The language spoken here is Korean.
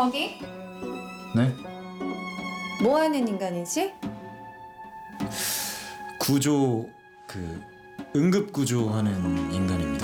거기? 네? 뭐 하는 인간이지? 구조 응급 구조하는 인간입니다.